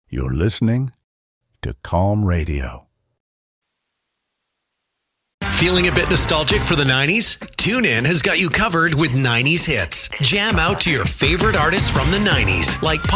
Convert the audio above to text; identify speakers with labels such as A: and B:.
A: You're listening to Calm Radio.
B: Feeling a bit nostalgic for the 90s? TuneIn has got you covered with 90s hits. Jam out to your favorite artists from the 90s, like